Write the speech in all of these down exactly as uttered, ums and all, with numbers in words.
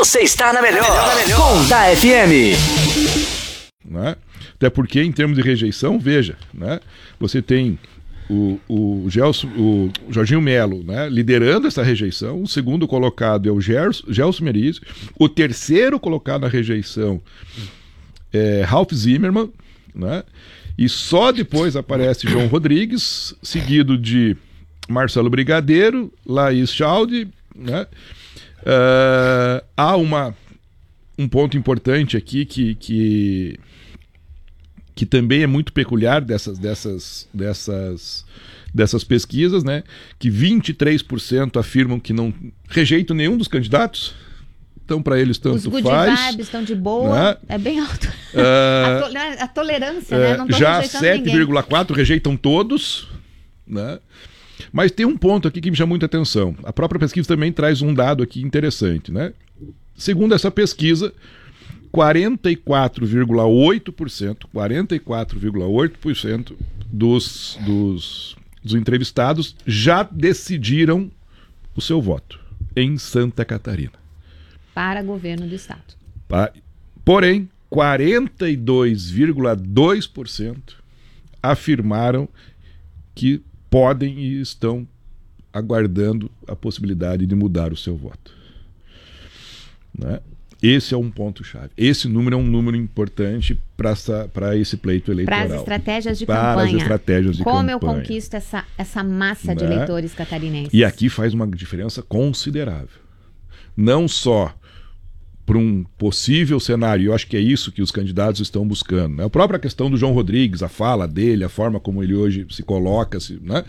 Você está na melhor, na melhor. Com da F M. Né? Até porque, em termos de rejeição, veja, né? Você tem o, o, Gelson, o Jorginho Melo, né? Liderando essa rejeição. O segundo colocado é o Gelson, Gelson Merizio. O terceiro colocado na rejeição é Ralph Zimmermann, né? E só depois aparece João Rodrigues, seguido de Marcelo Brigadeiro, Laís Chaldi, né? Uh, há uma, um ponto importante aqui que, que, que também é muito peculiar dessas, dessas, dessas, dessas pesquisas, né? Que vinte e três por cento afirmam que não rejeitam nenhum dos candidatos. Então, para eles, tanto Os good faz. vibes estão de boa, né? É bem alto. Uh, a, to, a tolerância, uh, né? Não tô já sete vírgula quatro rejeitam todos, né? Mas tem um ponto aqui que me chama muita atenção. A própria pesquisa também traz um dado aqui interessante, né? Segundo essa pesquisa, quarenta e quatro vírgula oito por cento, quarenta e quatro vírgula oito por cento dos, dos, dos entrevistados já decidiram o seu voto em Santa Catarina. Para governo do estado. Porém, quarenta e dois vírgula dois por cento afirmaram que podem e estão aguardando a possibilidade de mudar o seu voto. Né? Esse é um ponto-chave. Esse número é um número importante para esse pleito eleitoral. Para as estratégias de para campanha. As estratégias de Como campanha. eu conquisto essa, essa massa de né? eleitores catarinenses. E aqui faz uma diferença considerável. Não só para um possível cenário, eu acho que é isso que os candidatos estão buscando. Né? A própria questão do João Rodrigues, a fala dele, a forma como ele hoje se coloca, se, né?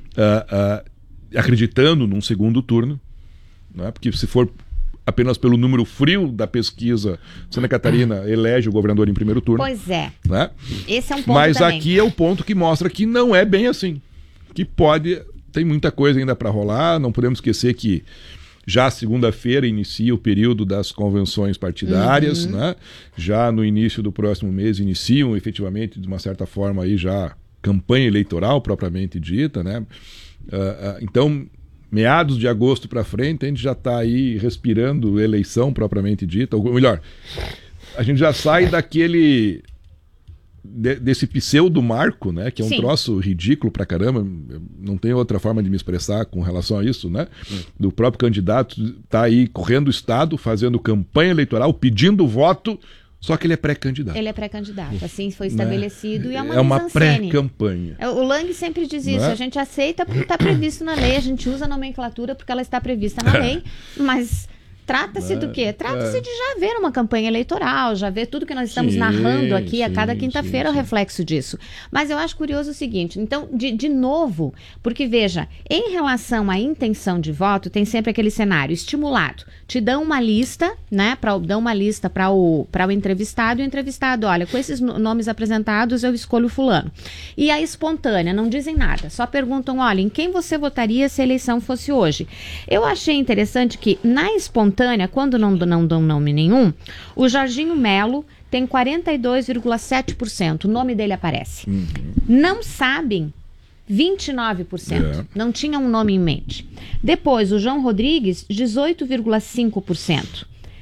uh, uh, acreditando num segundo turno, né? Porque se for apenas pelo número frio da pesquisa, Santa Catarina elege o governador em primeiro turno. Pois é. Né? Esse é um ponto Mas também. Aqui é o ponto que mostra que não é bem assim. Que pode... Tem muita coisa ainda para rolar, não podemos esquecer que já segunda-feira inicia o período das convenções partidárias, uhum. né? Já no início do próximo mês iniciam efetivamente, de uma certa forma, aí já campanha eleitoral propriamente dita, né? Uh, uh, então, meados de agosto para frente, a gente já está aí respirando eleição propriamente dita, ou melhor, a gente já sai daquele... De, desse pseudo-marco, né, que é um Sim. troço ridículo pra caramba, não tem outra forma de me expressar com relação a isso, né, hum. do próprio candidato tá aí correndo o estado, fazendo campanha eleitoral, pedindo voto, só que ele é pré-candidato. Ele é pré-candidato, assim foi estabelecido, né? E é uma É uma pré-campanha. O Lang sempre diz isso, né? A gente aceita porque está previsto na lei, a gente usa a nomenclatura porque ela está prevista na lei, mas... Trata-se do quê? Trata-se é. de já ver uma campanha eleitoral, já ver tudo que nós estamos sim, narrando aqui sim, a cada quinta-feira, o reflexo disso. Mas eu acho curioso o seguinte, então, de, de novo, porque veja, em relação à intenção de voto, tem sempre aquele cenário estimulado. Te dão uma lista, né? Pra, dão uma lista para o, para o entrevistado, e o entrevistado, olha, com esses nomes apresentados, eu escolho fulano. E a espontânea, não dizem nada, só perguntam, olha, em quem você votaria se a eleição fosse hoje? Eu achei interessante que, na espontânea, quando não, não dão nome nenhum, o Jorginho Melo tem quarenta e dois vírgula sete por cento, o nome dele aparece. Uhum. Não sabem, vinte e nove por cento, é. Não tinham um nome em mente. Depois, o João Rodrigues, dezoito vírgula cinco por cento.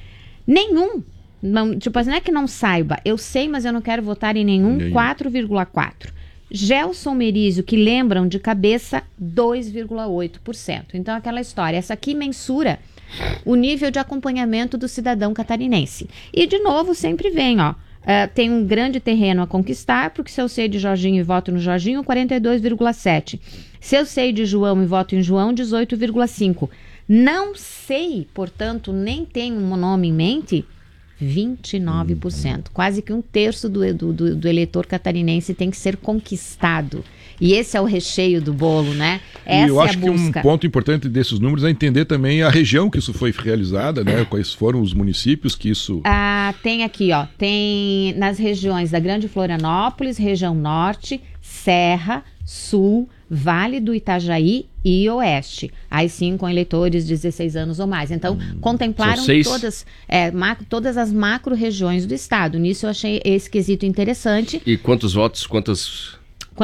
Nenhum, não, tipo, não é que não saiba, eu sei, mas eu não quero votar em nenhum, quatro vírgula quatro por cento. Gelson Merizio, que lembram de cabeça, dois vírgula oito por cento. Então, aquela história, essa aqui mensura o nível de acompanhamento do cidadão catarinense. E, de novo, sempre vem, ó, uh, tem um grande terreno a conquistar, porque se eu sei de Jorginho e voto no Jorginho, quarenta e dois vírgula sete por cento. Se eu sei de João e voto em João, dezoito vírgula cinco por cento. Não sei, portanto, nem tenho um nome em mente, vinte e nove por cento. Hum. Quase que um terço do, do, do eleitor catarinense tem que ser conquistado. E esse é o recheio do bolo, né? Essa e eu é acho a que busca. Um ponto importante desses números é entender também a região que isso foi realizada, né? Quais foram os municípios que isso... Ah, tem aqui, ó, tem nas regiões da Grande Florianópolis, região norte, Serra, Sul, Vale do Itajaí e Oeste. Aí sim, com eleitores de dezesseis anos ou mais. Então, hum, contemplaram todas, é, macro, todas as macro-regiões do estado. Nisso eu achei esse quesito interessante. E quantos votos, quantas...